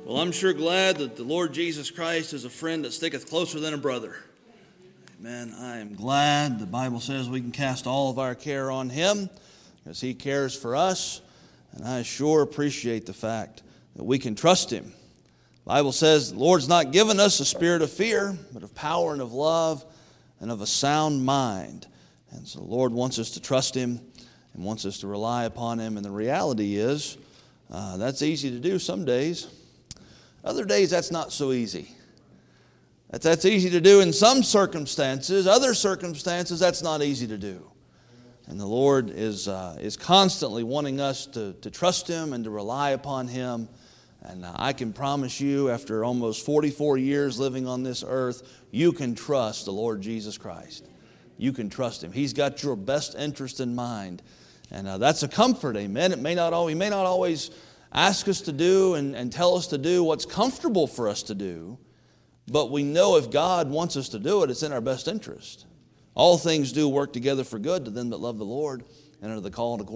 Well, I'm sure glad that the Lord Jesus Christ is a friend that sticketh closer than a brother. Amen. I am glad the Bible says we can cast all of our care on Him because He cares for us. And I sure appreciate the fact that we can trust Him. The Bible says the Lord's not given us a spirit of fear, but of power and of love and of a sound mind. And so the Lord wants us to trust Him and wants us to rely upon Him. And the reality is that's easy to do some days. Other days, that's not so easy. That's easy to do in some circumstances. Other circumstances, that's not easy to do. And the Lord is constantly wanting us to trust Him and to rely upon Him. And I can promise you, after almost 44 years living on this earth, you can trust the Lord Jesus Christ. You can trust Him. He's got your best interest in mind. And that's a comfort, amen. He may not always ask us to do and tell us to do what's comfortable for us to do, but we know if God wants us to do it, it's in our best interest. All things do work together for good to them that love the Lord and are the called according